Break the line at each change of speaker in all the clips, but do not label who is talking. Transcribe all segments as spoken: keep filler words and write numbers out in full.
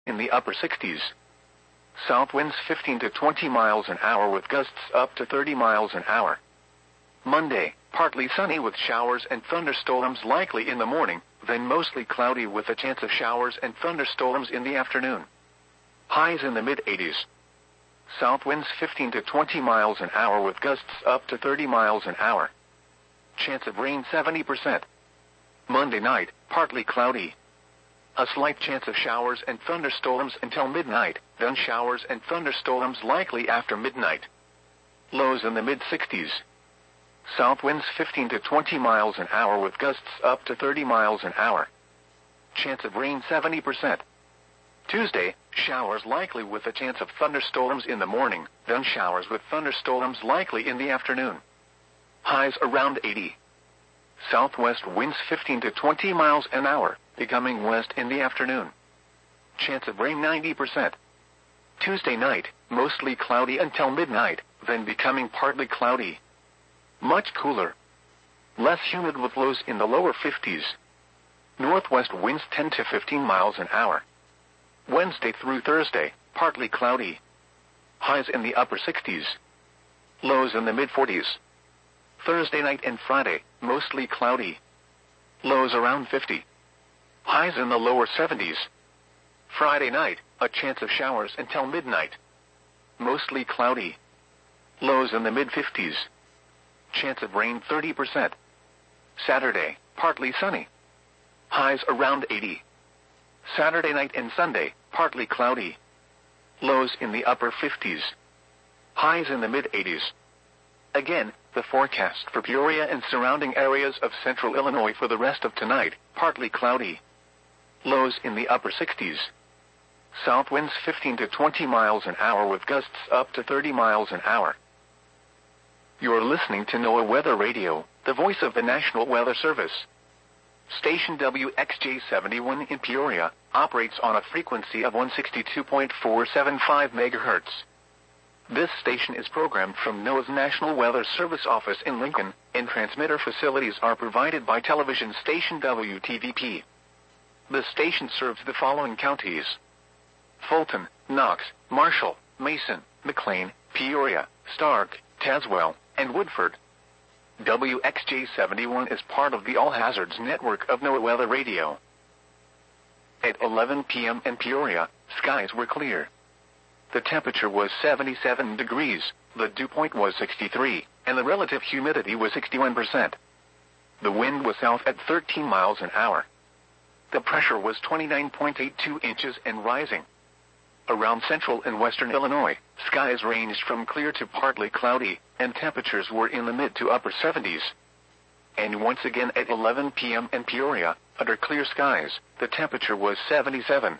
in the upper sixties. South winds fifteen to twenty miles an hour with gusts up to thirty miles an hour. Monday, partly sunny with showers and thunderstorms likely in the morning, then mostly cloudy with a chance of showers and thunderstorms in the afternoon. Highs in the mid-eighties. South winds fifteen to twenty miles an hour with gusts up to thirty miles an hour. Chance of rain seventy percent. Monday night, partly cloudy. A slight chance of showers and thunderstorms until midnight, then showers and thunderstorms likely after midnight. Lows in the mid-sixties. South winds fifteen to twenty miles an hour with gusts up to thirty miles an hour. Chance of rain seventy percent. Tuesday, showers likely with a chance of thunderstorms in the morning, then showers with thunderstorms likely in the afternoon. Highs around eighty. Southwest winds fifteen to twenty miles an hour, becoming west in the afternoon. Chance of rain ninety percent. Tuesday night, mostly cloudy until midnight, then becoming partly cloudy. Much cooler. Less humid with lows in the lower fifties. Northwest winds ten to fifteen miles an hour. Wednesday through Thursday, partly cloudy. Highs in the upper sixties. Lows in the mid-forties. Thursday night and Friday, mostly cloudy. Lows around fifty. Highs in the lower seventies. Friday night, a chance of showers until midnight. Mostly cloudy. Lows in the mid-fifties. Chance of rain thirty percent. Saturday, partly sunny. Highs around eighty. Saturday night and Sunday, partly cloudy. Lows in the upper fifties. Highs in the mid-eighties. Again, the forecast for Peoria and surrounding areas of central Illinois for the rest of tonight, partly cloudy. Lows in the upper sixties. South winds fifteen to twenty miles an hour with gusts up to thirty miles an hour. You're listening to NOAA Weather Radio, the voice of the National Weather Service. Station W X J seventy-one in Peoria operates on a frequency of one sixty-two point four seven five megahertz. This station is programmed from NOAA's National Weather Service office in Lincoln, and transmitter facilities are provided by television station W T V P. The station serves the following counties: Fulton, Knox, Marshall, Mason, McLean, Peoria, Stark, Tazewell, and Woodford. W X J seventy-one is part of the All Hazards network of NOAA Weather Radio. At eleven p m in Peoria, skies were clear. The temperature was seventy-seven degrees, the dew point was sixty-three, and the relative humidity was sixty-one percent. The wind was south at thirteen miles an hour. The pressure was twenty-nine point eight two inches and rising. Around central and western Illinois, skies ranged from clear to partly cloudy, and temperatures were in the mid to upper seventies. And once again at eleven p m in Peoria, under clear skies, the temperature was seventy-seven.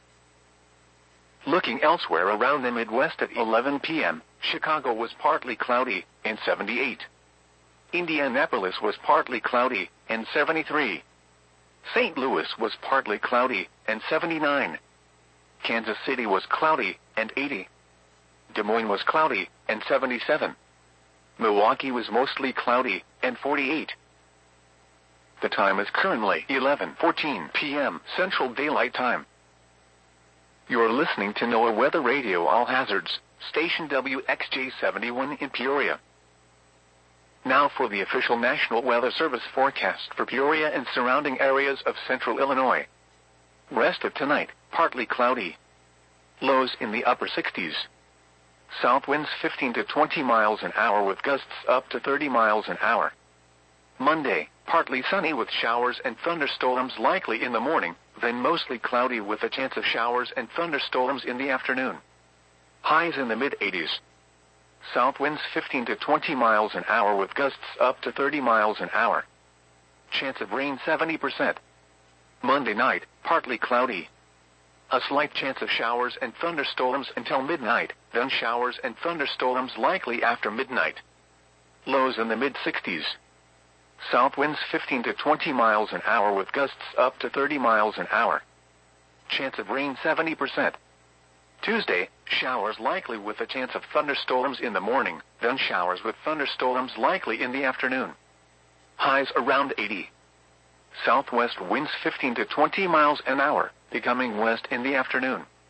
Looking elsewhere around the Midwest at eleven p m, Chicago was partly cloudy, and seventy-eight. Indianapolis was partly cloudy, and seventy-three. Saint Louis was partly cloudy, and seventy-nine. Kansas City was cloudy, and eighty. Des Moines was cloudy, and seventy-seven. Milwaukee was mostly cloudy, and forty-eight. The time is currently eleven fourteen p m Central Daylight Time. You're listening to NOAA Weather Radio All Hazards, Station W X J seventy-one in Peoria. Now for the official National Weather Service forecast for Peoria and surrounding areas of central Illinois. Rest of tonight, partly cloudy. Lows in the upper sixties. South winds fifteen to twenty miles an hour with gusts up to thirty miles an hour. Monday, partly sunny with showers and thunderstorms likely in the morning, then mostly cloudy with a chance of showers and thunderstorms in the afternoon. Highs in the mid-eighties. South winds fifteen to twenty miles an hour with gusts up to thirty miles an hour. Chance of rain seventy percent. Monday night, partly cloudy. A slight chance of showers and thunderstorms until midnight, then showers and thunderstorms likely after midnight. Lows in the mid-sixties. South winds fifteen to twenty miles an hour with gusts up to thirty miles an hour. Chance of rain seventy percent. Tuesday, showers likely with a chance of thunderstorms in the morning, then showers with thunderstorms likely in the afternoon. Highs around eighty. Southwest winds fifteen to twenty miles an hour, becoming west in the afternoon.